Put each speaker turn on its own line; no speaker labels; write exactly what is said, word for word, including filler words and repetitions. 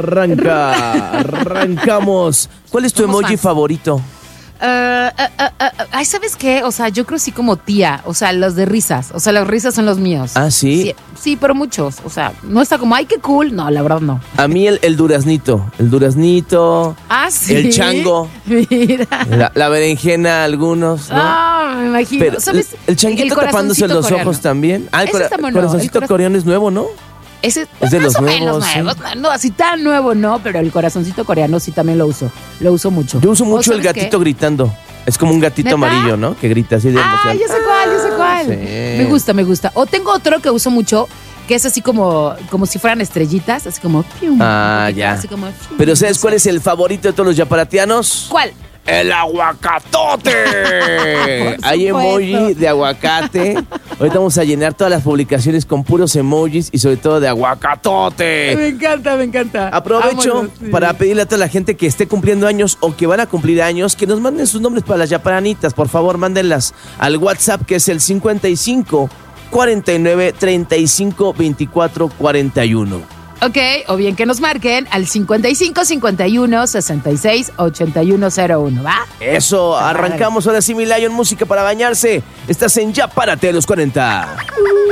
Arranca, arrancamos. ¿Cuál es tu
Somos
emoji
fans.
favorito?
Uh, uh, uh, uh, ay, ¿sabes qué? O sea, yo creo sí como tía. O sea, los de risas. O sea, las risas son los míos.
Ah, ¿sí?
Sí, sí, pero muchos. O sea, no está como, ay, qué cool. No, la verdad no.
A mí el, el duraznito. El duraznito.
Ah, sí.
El chango.
Mira.
La, la berenjena, algunos, ¿no?
Ah, me imagino.
Pero
¿Sabes?
el, el changuito tapándose
corazoncito
los
coreano.
ojos también. Ah, el,
Ese
cora-
está bueno,
corazoncito
el corazón-
coreano es nuevo, ¿no?
Ese
Es de
más
los
o menos
nuevos, sí.
nuevos. No, así tan nuevo no, pero el corazoncito coreano sí también lo uso. Lo uso mucho.
Yo uso
¿O
mucho el
sabes qué?
gatito gritando. Es como un gatito
¿Neta?
amarillo, ¿no? Que grita así de
Ah,
emoción.
ya sé cuál, ya sé cuál.
sí.
Me gusta, me gusta. O tengo otro que uso mucho, que es así como, como si fueran estrellitas, así como... pium,
Ah,
un poquito,
ya.
así como, pium,
Pero ¿sabes
no
cuál
sé.
es el favorito de todos los yaparatianos?
¿Cuál?
¡El aguacatote! Hay
supuesto.
emoji de aguacate. Ahorita vamos a llenar todas las publicaciones con puros emojis y sobre todo de aguacatote.
Me encanta, me encanta.
Aprovecho
Vámonos, sí.
para pedirle a toda la gente que esté cumpliendo años o que van a cumplir años que nos manden sus nombres para las yaparanitas. Por favor, mándenlas al WhatsApp que es el cincuenta y cinco, cuarenta y nueve, treinta y cinco, veinticuatro, cuarenta y uno.
Ok, o bien que nos marquen al cincuenta y cinco, cincuenta y uno, sesenta y seis, ochenta y uno cero uno, ¿va?
Eso, arrancamos ahora sí, mi Lion, música para bañarse. Estás en Ya Párate a los cuarenta.